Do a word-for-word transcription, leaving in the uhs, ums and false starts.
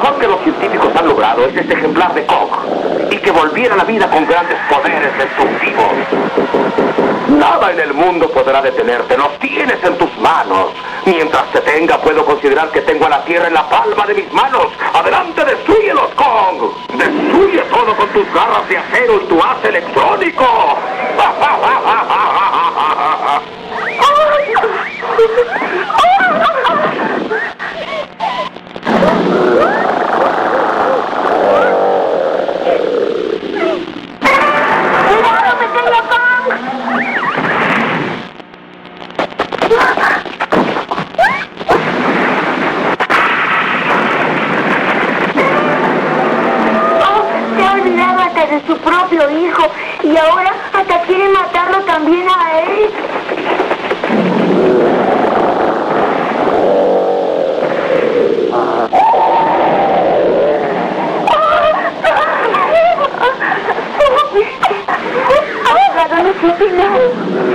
mejor que los científicos han logrado es este ejemplar de Kong, y que volviera a la vida con grandes poderes destructivos. Nada en el mundo podrá detenerte, los tienes en tus manos. Mientras te tenga, puedo considerar que tengo a la Tierra en la palma de mis manos. ¡Adelante, destrúyelos, Kong! ¡Destruye todo con tus garras de acero y tu haz electrónico! ¡Cuidado, pequeño Kong! Oh, se ha olvidado hasta de su propio hijo y ahora hasta quiere matarlo también a él. Ahora no sé, no.